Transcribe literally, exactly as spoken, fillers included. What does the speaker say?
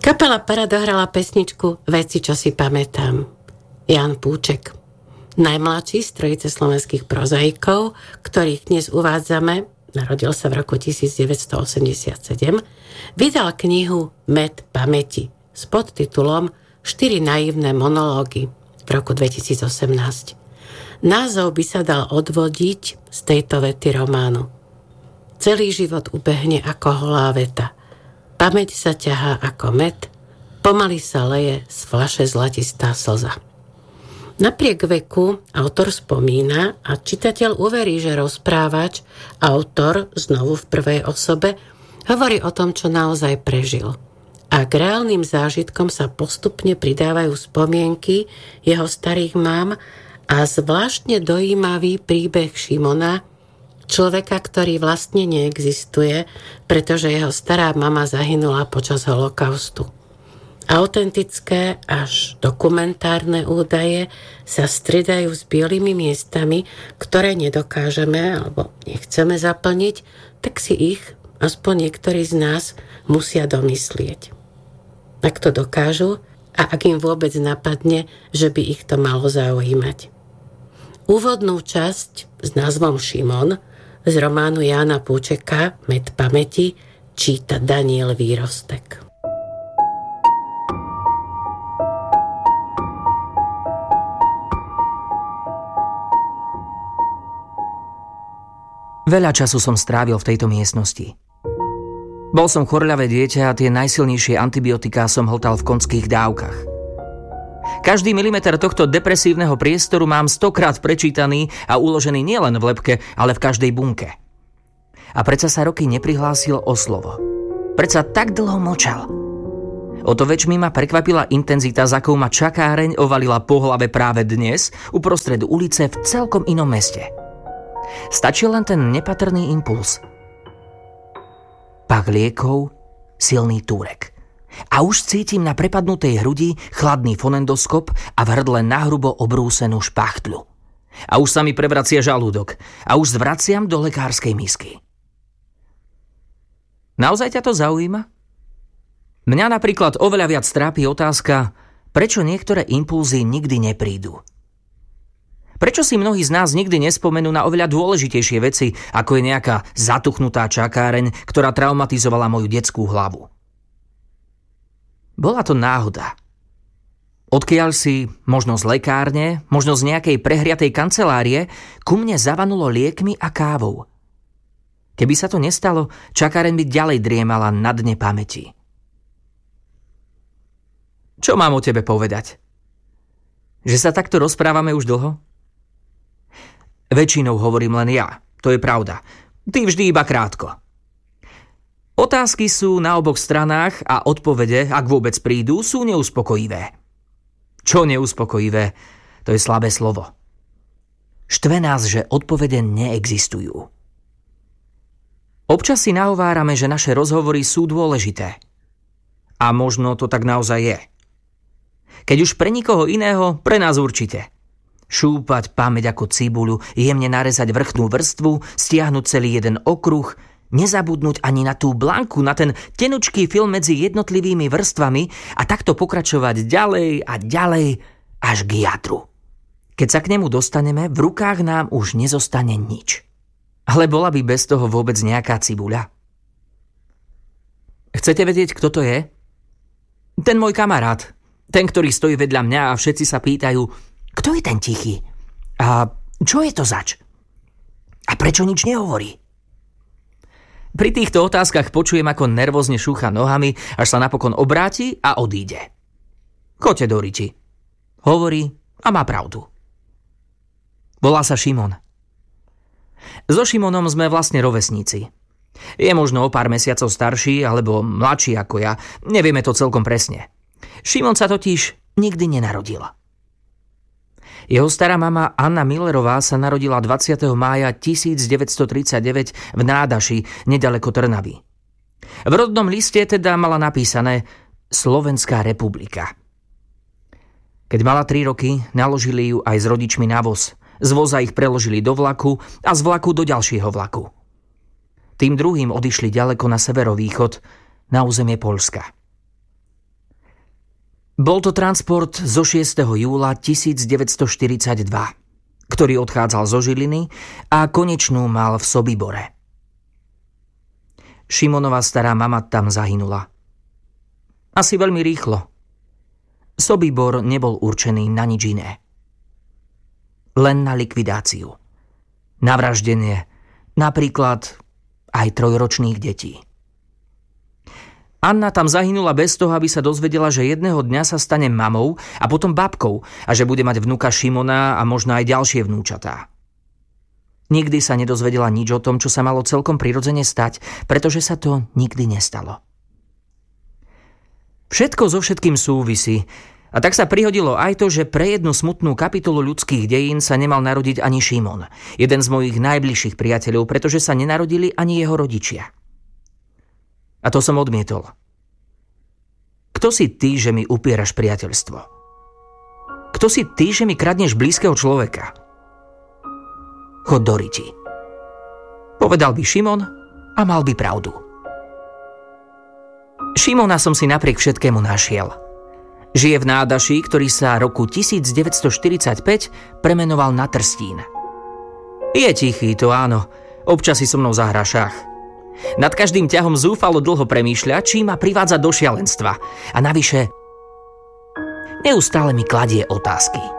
Kapela Para dohrala pesničku Veci, čo si pamätám. Ján Púček, najmladší z trojice slovenských prozaikov, ktorých dnes uvádzame, narodil sa v roku devätnásťstoosemdesiatsedem, vydal knihu Med pamäti s podtitulom Štyri naivné monológy v roku dvetisícosemnásť. Názov by sa dal odvodiť z tejto vety románu. Celý život ubehne ako holá veta. Pamäť sa ťahá ako med, pomaly sa leje z fľaše zlatistá slza. Napriek veku autor spomína a čitateľ uverí, že rozprávač, autor, znovu v prvej osobe, hovorí o tom, čo naozaj prežil. A k reálnym zážitkom sa postupne pridávajú spomienky jeho starých mám a zvláštne dojímavý príbeh Šimona, človeka, ktorý vlastne neexistuje, pretože jeho stará mama zahynula počas holokaustu. Autentické až dokumentárne údaje sa striedajú s bielými miestami, ktoré nedokážeme alebo nechceme zaplniť, tak si ich, aspoň niektorí z nás, musia domyslieť. Ak to dokážu a ak im vôbec napadne, že by ich to malo zaujímať. Úvodnú časť s názvom Šimon z románu Jána Púčeka Med pamäti číta Daniel Výrostek. Veľa času som strávil v tejto miestnosti. Bol som chorľavé dieťa a tie najsilnejšie antibiotiká som hltal v konských dávkach. Každý milimeter tohto depresívneho priestoru mám stokrát prečítaný a uložený nielen v lebke, ale v každej bunke. A predsa sa roky neprihlásil o slovo. Predsa tak dlho mlčal. O to väčšmi ma prekvapila intenzita, za akou ma čakáreň ovalila po hlave práve dnes, uprostred ulice v celkom inom meste. Stačil len ten nepatrný impuls. Pach liekov, silný túrek. A už cítim na prepadnutej hrudi chladný fonendoskop a v hrdle nahrubo obrúsenú špachtľu. A už sa mi prevracia žalúdok. A už zvraciam do lekárskej misky. Naozaj ťa to zaujíma? Mňa napríklad oveľa viac trápi otázka, prečo niektoré impulzy nikdy neprídu. Prečo si mnohí z nás nikdy nespomenú na oveľa dôležitejšie veci, ako je nejaká zatuchnutá čakáreň, ktorá traumatizovala moju detskú hlavu? Bola to náhoda. Odkiaľ si, možno z lekárne, možno z nejakej prehriatej kancelárie, ku mne zavanulo liekmi a kávou. Keby sa to nestalo, čakáreň by ďalej driemala na dne pamäti. Čo mám o tebe povedať? Že sa takto rozprávame už dlho? Väčšinou hovorím len ja, to je pravda. Ty vždy iba krátko. Otázky sú na oboch stranách a odpovede, ak vôbec prídu, sú neuspokojivé. Čo neuspokojivé? To je slabé slovo. Štve nás, že odpovede neexistujú. Občas si nahovárame, že naše rozhovory sú dôležité. A možno to tak naozaj je. Keď už pre nikoho iného, pre nás určite. Šúpať pamäť ako cibuľu, jemne narezať vrchnú vrstvu, stiahnuť celý jeden okruh, nezabudnúť ani na tú blanku, na ten tenučký film medzi jednotlivými vrstvami a takto pokračovať ďalej a ďalej až k jadru. Keď sa k nemu dostaneme, v rukách nám už nezostane nič. Ale bola by bez toho vôbec nejaká cibuľa? Chcete vedieť, kto to je? Ten môj kamarát. Ten, ktorý stojí vedľa mňa a všetci sa pýtajú, kto je ten tichý? A čo je to zač? A prečo nič nehovorí? Pri týchto otázkach počujem, ako nervózne šúcha nohami, až sa napokon obráti a odíde. Choďte do riti. Hovorí a má pravdu. Volá sa Šimon. So Šimonom sme vlastne rovesníci. Je možno o pár mesiacov starší alebo mladší ako ja. Nevieme to celkom presne. Šimon sa totiž nikdy nenarodil. Jeho stará mama Anna Millerová sa narodila dvadsiateho mája tisícdeväťstotridsaťdeväť v Nádaši, nedaleko Trnavy. V rodnom liste teda mala napísané Slovenská republika. Keď mala tri roky, naložili ju aj s rodičmi na voz. Z voza ich preložili do vlaku a z vlaku do ďalšieho vlaku. Tým druhým odišli ďaleko na severovýchod, na územie Poľska. Bol to transport zo šiesteho júla tisícdeväťstoštyridsaťdva, ktorý odchádzal zo Žiliny a konečnú mal v Sobibore. Šimonova stará mama tam zahynula. Asi veľmi rýchlo. Sobibor nebol určený na nič iné. Len na likvidáciu. Na vraždenie napríklad aj trojročných detí. Anna tam zahynula bez toho, aby sa dozvedela, že jedného dňa sa stane mamou a potom babkou a že bude mať vnuka Šimona a možno aj ďalšie vnúčatá. Nikdy sa nedozvedela nič o tom, čo sa malo celkom prirodzene stať, pretože sa to nikdy nestalo. Všetko so všetkým súvisí a tak sa prihodilo aj to, že pre jednu smutnú kapitolu ľudských dejín sa nemal narodiť ani Šimon, jeden z mojich najbližších priateľov, pretože sa nenarodili ani jeho rodičia. A to som odmietol. Kto si ty, že mi upieraš priateľstvo? Kto si ty, že mi kradneš blízkeho človeka? Chod do riti. Povedal by Šimon a mal by pravdu. Šimona som si napriek všetkému našiel. Žije v Nádaši, ktorý sa roku tisícdeväťstoštyridsaťpäť premenoval na Trstín. Je tichý, to áno. Občas si so mnou zahrá šach. Nad každým ťahom zúfalo dlho premýšľa, či ma privádza do šialenstva. A navyše neustále mi kladie otázky.